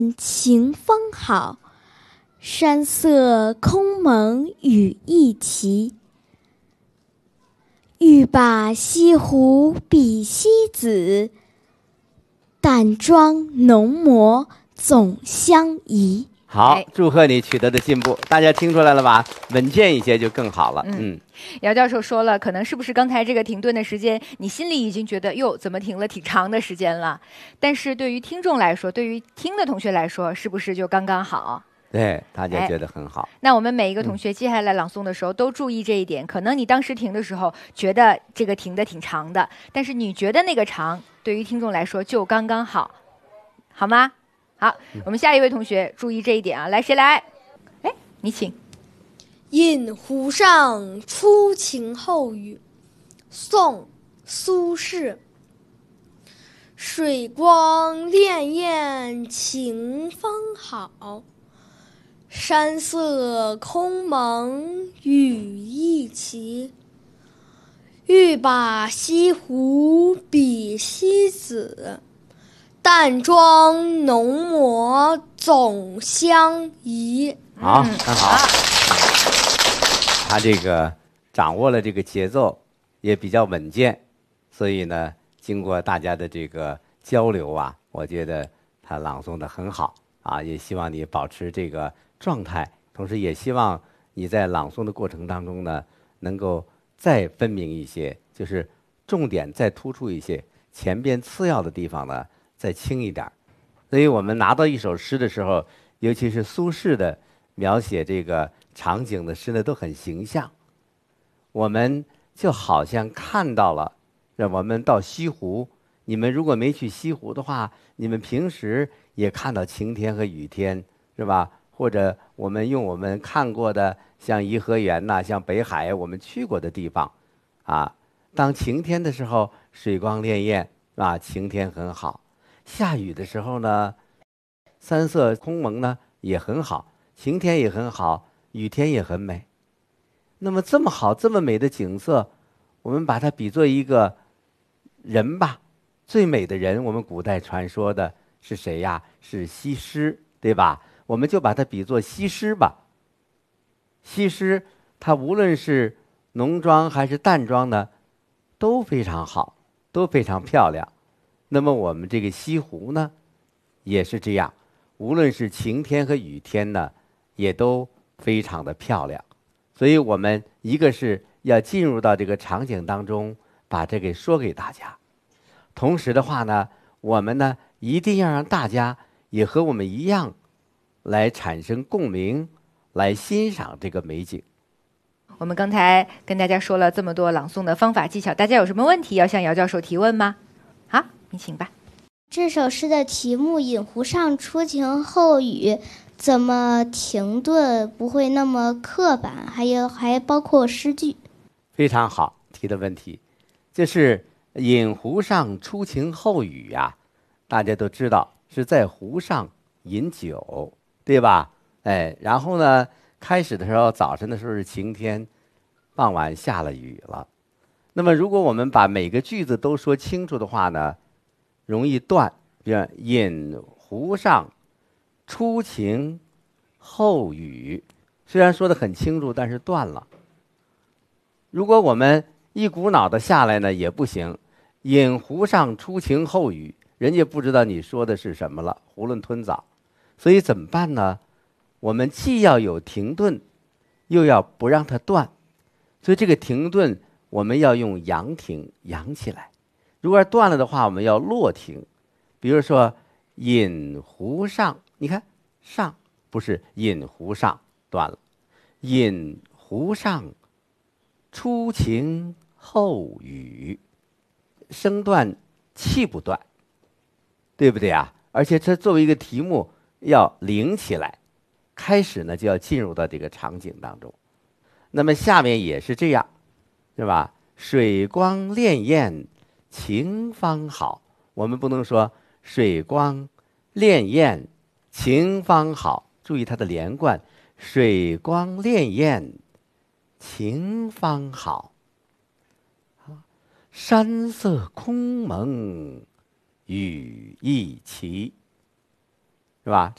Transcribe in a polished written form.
晴方好，山色空蒙雨亦奇。欲把西湖比西子，淡妆浓抹总相宜。 好，祝贺你取得的进步，大家听出来了吧？稳健一些就更好了。 姚教授说了，可能是不是刚才这个停顿的时间，你心里已经觉得哟，怎么停了挺长的时间了？但是对于听众来说，对于听的同学来说，是不是就刚刚好？ 对，大家觉得很好。 那我们每一个同学接下来朗诵的时候都注意这一点。可能你当时停的时候觉得这个停的挺长的，但是你觉得那个长，对于听众来说就刚刚好，好吗？好，我们下一位同学注意这一点啊，来，谁来？哎，你请。 饮湖上初晴后雨，宋·苏轼。水光潋滟晴方好，山色空蒙雨亦奇。欲把西湖比西子，淡妆浓抹总相宜。 好，很好。他这个掌握了这个节奏，也比较稳健，所以呢，经过大家的这个交流啊，我觉得他朗诵的很好啊，也希望你保持这个状态，同时也希望你在朗诵的过程当中呢，能够再分明一些，就是重点再突出一些，前边次要的地方呢再轻一点。所以我们拿到一首诗的时候，尤其是苏轼的描写这个场景的诗呢，都很形象。我们就好像看到了，让我们到西湖，你们如果没去西湖的话，你们平时也看到晴天和雨天，是吧？或者我们用我们看过的，像颐和园呐、像北海，我们去过的地方，啊，当晴天的时候，水光潋滟，啊，晴天很好；下雨的时候呢，山色空蒙呢也很好。晴天也很好，雨天也很美。那么这么好、这么美的景色，我们把它比作一个人吧。最美的人，我们古代传说的是谁呀？是西施，对吧？我们就把它比作西施吧。西施，她无论是浓妆还是淡妆呢，都非常好，都非常漂亮。那么我们这个西湖呢，也是这样，无论是晴天和雨天呢，也都非常的漂亮，所以我们一个是要进入到这个场景当中，把这给说给大家。同时的话呢，我们呢一定要让大家也和我们一样，来产生共鸣，来欣赏这个美景。 我们刚才跟大家说了这么多朗诵的方法技巧，大家有什么问题要向姚教授提问吗？好，你请吧。 这首诗的题目《饮湖上初晴后雨》，怎么停顿不会那么刻板？还包括诗句。 非常好提的问题，就是饮湖上初晴后雨呀，大家都知道是在湖上饮酒，对吧？哎，然后呢，开始的时候早晨的时候是晴天，傍晚下了雨了。那么如果我们把每个句子都说清楚的话呢，容易断。比如饮湖上初晴后雨，虽然说的很清楚，但是断了。如果我们一股脑的下来呢，也不行。饮湖上初晴后雨，人家不知道你说的是什么了，囫囵吞枣。所以怎么办呢？我们既要有停顿，又要不让它断。所以这个停顿我们要用扬停，扬起来。如果要断了的话，我们要落停。比如说饮湖上，你看上不是饮湖上，断了。饮湖上初晴后雨，声断气不断，对不对啊？而且它作为一个题目要领起来，开始呢就要进入到这个场景当中。那么下面也是这样，是吧？水光潋滟晴方好，我们不能说水光潋滟晴方好，注意它的连贯，水光潋滟晴方好，山色空蒙雨亦奇，是吧？